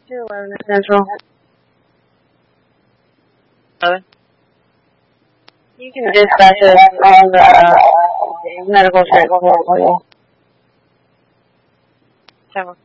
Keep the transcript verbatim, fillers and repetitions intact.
two eleven Central. Uh, you can dispatch us on the uh, medical transport for you. Several.